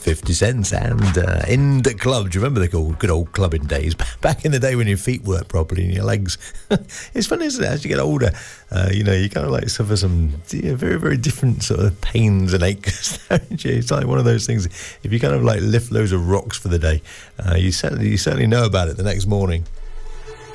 50 cents and In the Club. Do you remember the good old clubbing days? Back in the day when your feet worked properly and your legs. It's funny, isn't it? As you get older, you kind of like suffer some very, very different sort of pains and aches, don't you? It's like one of those things. If you kind of like lift loads of rocks for the day, you certainly know about it the next morning.